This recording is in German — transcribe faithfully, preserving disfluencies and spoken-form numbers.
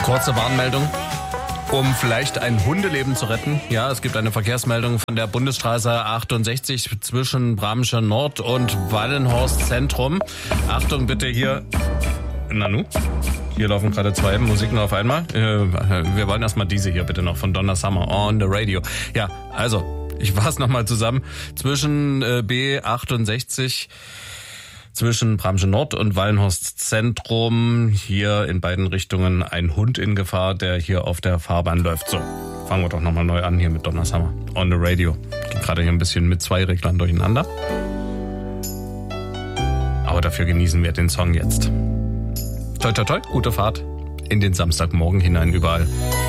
Kurze Warnmeldung, um vielleicht ein Hundeleben zu retten. Ja, es gibt eine Verkehrsmeldung von der Bundesstraße achtundsechzig zwischen Bramsche Nord und Wallenhorst Zentrum. Achtung bitte hier. Nanu? Hier laufen gerade zwei Musiken auf einmal. Wir wollen erstmal diese hier bitte noch von Donna Summer on the Radio. Ja, also, ich fasse nochmal zusammen. Zwischen B achtundsechzig, zwischen Bramsche Nord und Wallenhorst Zentrum, hier in beiden Richtungen ein Hund in Gefahr, der hier auf der Fahrbahn läuft. So, fangen wir doch nochmal neu an hier mit Donna Summer on the Radio. Geht gerade hier ein bisschen mit zwei Reglern durcheinander. Aber dafür genießen wir den Song jetzt. Toi, toi, toi, gute Fahrt in den Samstagmorgen hinein überall.